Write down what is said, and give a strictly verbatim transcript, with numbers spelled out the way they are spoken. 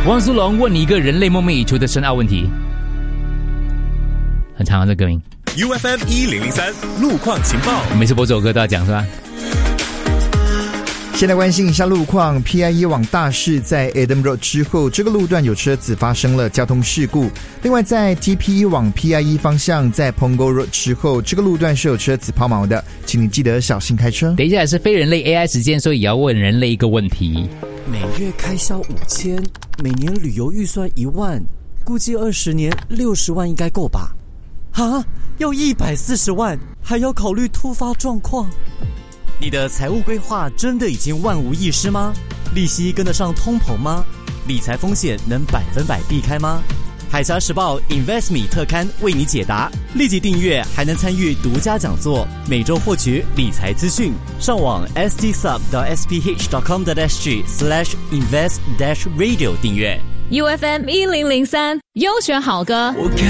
汪苏泷问你一个人类梦寐以求的深奥问题，很长啊，这歌名。 U F M 一零零三路况情报， 每次播这首歌都要讲是吧？ 先来关心一下路况 ，P I E 往大市在 Adam Road 之后，这个路段有车子发生了交通事故。另外，在 T P E 往 P I E 方向，在 Punggol Road 之后，这个路段是有车子抛锚的，请你记得小心开车。 等一下是非人类 A I 时间，所以也要问人类一个问题： 每月开销五千，每年旅游预算一万，估计二十年六十万应该够吧？啊，要一百四十万，还要考虑突发状况。你的财务规划真的已经万无一失吗？利息跟得上通膨吗？理财风险能百分百避开吗？海峡时报 InvestMe 特刊为你解答，立即订阅还能参与独家讲座，每周获取理财资讯。上网 s t sub dot s p h dot com dot s g slash invest dash radio 订阅。 U F M 一零零三优选好歌。 我看